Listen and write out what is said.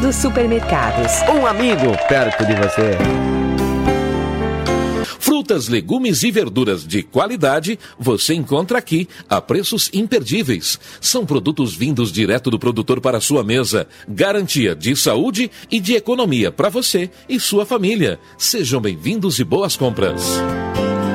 Aliados Supermercados. Um amigo perto de você. Frutas, legumes e verduras de qualidade você encontra aqui a preços imperdíveis. São produtos vindos direto do produtor para a sua mesa. Garantia de saúde e de economia para você e sua família. Sejam bem-vindos e boas compras.